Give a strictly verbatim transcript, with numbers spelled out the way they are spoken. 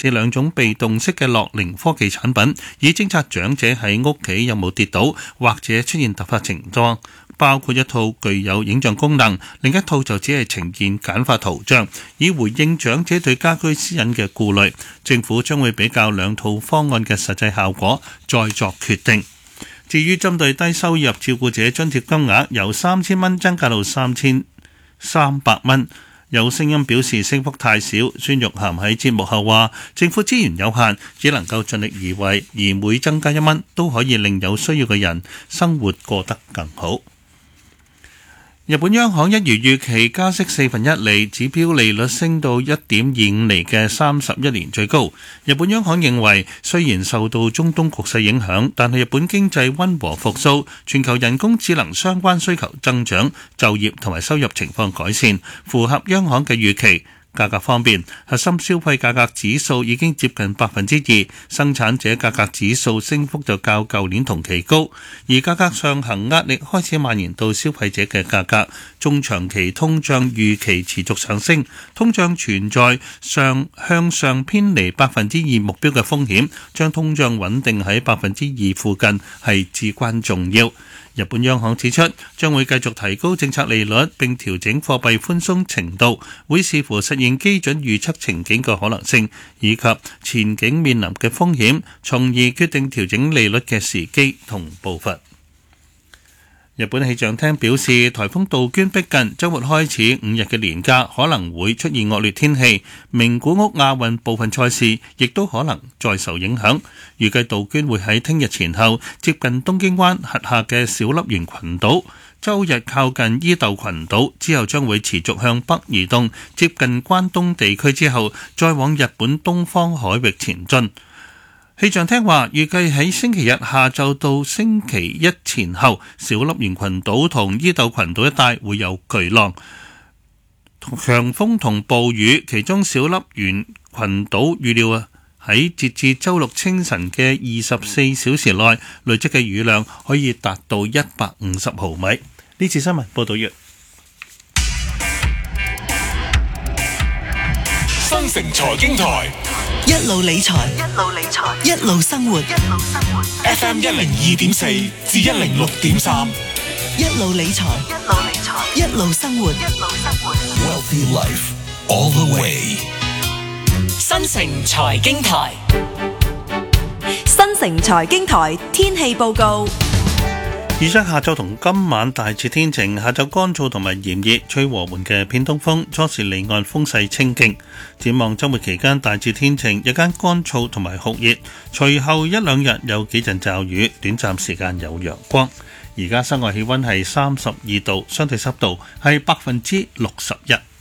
試兩種被動式嘅樂齡科技產品，以偵測長者喺屋企有冇跌倒或者出現突發情況，包括一套具有影像功能，另一套就只係呈現簡化圖像，以回應長者對家居私隱嘅顧慮。政府將會比較兩套方案嘅實際效果，再作決定。至於針對低收入照顧者津貼金額由三千蚊增加到三千三百蚊，有聲音表示升幅太少。孫玉菡喺節目後話，政府資源有限，只能夠盡力而為，而每增加一蚊都可以令有需要嘅人生活過得更好。日本央行一如預期加息四分一厘，指標利率升到一點二五厘嘅三十一年最高。日本央行認為，雖然受到中東局勢影響，但係日本經濟溫和復甦，全球人工智能相關需求增長，就業同埋收入情況改善，符合央行嘅預期。價格方面，核心消費價格指數已經接近百分之二，生產者價格指數升幅就較舊年同期高，而價格上行壓力開始蔓延到消費者嘅價格。中長期通脹預期持續上升，通脹存在上向上偏離百分之二目標嘅風險，將通脹穩定喺百分之二附近係至關重要。日本央行指出，將會繼續提高政策利率並調整貨幣寬鬆程度，會視乎實現基準預測情景嘅可能性，以及前景面臨嘅風險，從而決定調整利率嘅時機同步伐。日本氣象廳表示，颱風杜鵑逼近，週末開始五日嘅連假可能會出現惡劣天氣，名古屋亞運部分賽事亦都可能再受影響。預計杜鵑會喺聽日前後接近東京灣轄下嘅小笠原群島，週日靠近伊豆群島，之後將會持續向北移動，接近關東地區之後，再往日本東方海域前進。氣象廳話，預計喺星期日下晝到星期一前後，小笠原群島同伊豆群島一帶會有巨浪、強風同暴雨，其中小笠原群島預料啊喺截至週六清晨嘅二十四小時內累積嘅雨量可以達到一百五十毫米。呢次新聞報道完。 新城財經台一路理財，一路理財，一路生活，一路生活。 F M 一零二點四至一零六點三， 一路理財，一路理財，一路生活，一路生活。 Wealthy Life all the way。 新城財經台， 新城財經台天氣報告。 預測下晝同今晚大致天晴，下晝乾燥同埋炎熱，吹和緩嘅偏東風，初時離岸風勢清勁。展望週末期間大致天晴，日間乾燥同埋酷熱，隨後一兩日有幾陣驟雨，短暫時間有陽光。而家室外氣溫係三十二度，相對濕度係百分之六十一。